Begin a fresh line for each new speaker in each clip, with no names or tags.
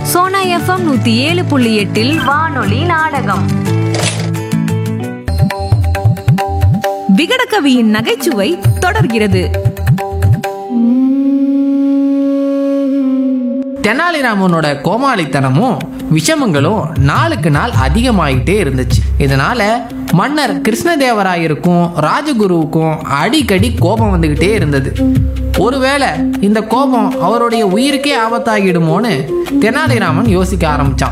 Sona FM 107.8 வானொலி நாடகம். விகடகவியின் நகைச்சுவை தொடர்கிறது.
தெனாலிராமனோட கோமாளித்தனமும் விஷமங்களும் நாளுக்கு நாள் அதிகமாயிட்டே இருந்துச்சு. இதனால மன்னர் கிருஷ்ணதேவராயருக்கும் ராஜகுருவுக்கும் அடிக்கடி கோபம் வந்துகிட்டே இருந்தது. ஒருவேளை இந்த கோபம் அவருடைய உயிருக்கே ஆபத்தாகிடுமோன்னு தெனாலிராமன் யோசிக்க ஆரம்பிச்சான்.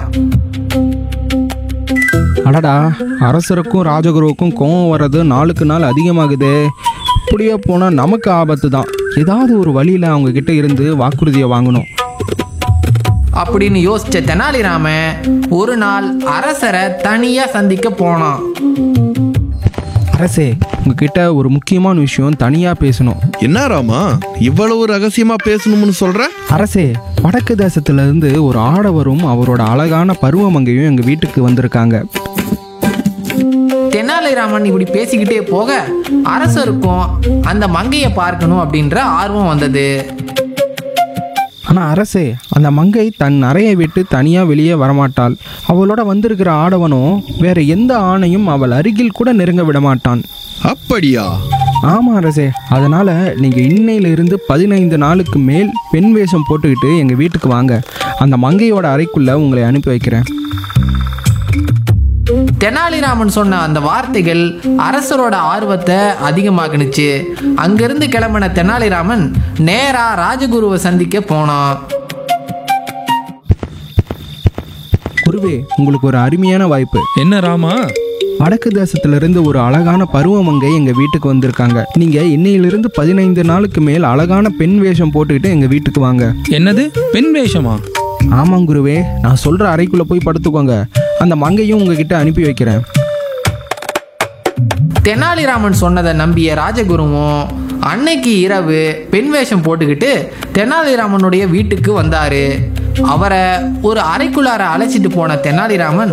அடடா, அரசருக்கும் ராஜகுருவுக்கும் கோபம் வர்றது நாளுக்கு நாள் அதிகமாகுது. இப்படியே போனால் நமக்கு ஆபத்து தான். ஏதாவது ஒரு வழியில் அவங்க கிட்ட இருந்து வாக்குறுதியை வாங்கணும்
அப்படின்னு யோசிச்ச தெனாலிராமன் ஒரு நாள் அரசரை தனியா சந்திக்க போனான்.
அரசே, உங்ககிட்ட ஒரு முக்கியமான விஷயம் தனியாக பேசணும்.
என்ன ராமா, இவ்வளவு ரகசியமா பேசணும்னு சொல்ற?
அரசே, வடக்கு தேசத்திலிருந்து ஒரு ஆடவரும் அவரோட அழகான பருவமங்கையும் எங்கள் வீட்டுக்கு வந்திருக்காங்க.
தெனாலிராமன் இப்படி பேசிக்கிட்டே போக அரசருக்கும் அந்த மங்கையை பார்க்கணும் அப்படின்ற ஆர்வம் வந்தது.
ஆனால் அரசே, அந்த மங்கை தன் அறையை விட்டு தனியாக வெளியே வரமாட்டாள். அவளோட வந்திருக்கிற ஆடவனும் வேற எந்த ஆணையும் அவள் அருகில் கூட நெருங்க விட மாட்டான்.
அப்படியா?
ஆமாம் அரசே, அதனால் நீங்கள் இன்னையிலிருந்து 15 நாளுக்கு மேல் பெண் வேஷம் போட்டுக்கிட்டு எங்கள் வீட்டுக்கு வாங்க. அந்த மங்கையோட அறைக்குள்ளே உங்களை அனுப்பி வைக்கிறேன்.
தெனாலிராமன் சொன்ன அந்த வார்த்தைகள் அரசரோட ஆர்வத்தை அதிகமாக்குனுச்சு. அங்கிருந்து கிளம்பின தெனாலிராமன் நேரா ராஜகுருவை சந்திக்க போனான்.
குருவே, உங்களுக்கு ஒரு அருமையான வாய்ப்பு.
என்ன ராமா?
வடக்கு தேசத்திலிருந்து ஒரு அழகான பருவமங்கை எங்கள் வீட்டுக்கு வந்திருக்காங்க. நீங்கள் இன்னையிலிருந்து 15 நாளுக்கு மேல் அழகான பெண் வேஷம் போட்டுக்கிட்டு எங்கள் வீட்டுக்கு வாங்க.
என்னது, பெண் வேஷமா?
ஆமாம் குருவே, நான் சொல்கிற அறைக்குள்ளே போய் படுத்துக்கோங்க. அந்த மங்கையும் உங்ககிட்ட அனுப்பி வைக்கிறேன்.
தெனாலிராமன் சொன்னதை நம்பிய ராஜகுருவும் அன்னைக்கு இரவு பெண் வேஷம் போட்டுக்கிட்டு தெனாலிராமனுடைய வீட்டுக்கு வந்தாரு. அவரை ஒரு அறைக்குள்ளார அழைச்சிட்டு போன தெனாலிராமன்